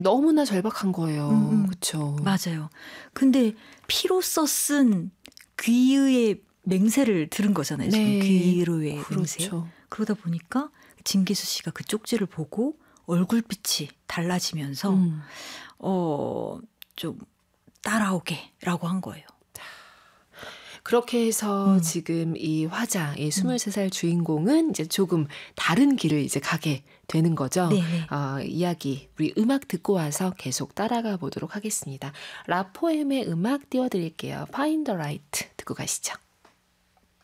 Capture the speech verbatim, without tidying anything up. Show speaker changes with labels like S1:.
S1: 너무나 절박한 거예요.
S2: 음, 음.
S1: 그쵸.
S2: 맞아요. 근데 피로써 쓴 귀의의 맹세를 들은 거잖아요. 지금
S1: 네.
S2: 귀의로의
S1: 그렇죠.
S2: 맹세. 그러다 보니까 진기수 씨가 그 쪽지를 보고 얼굴빛이 달라지면서
S1: 음.
S2: 어, 좀 따라오게라고 한 거예요.
S1: 그렇게 해서
S2: 음.
S1: 지금 이 화자, 이
S2: 음.
S1: 스물세 살 주인공은 이제 조금 다른 길을 이제 가게 되는 거죠.
S2: 네네.
S1: 어, 이야기, 우리 음악 듣고 와서 계속 따라가 보도록 하겠습니다. 라포엠의 음악 띄워드릴게요. Find the Right 듣고 가시죠.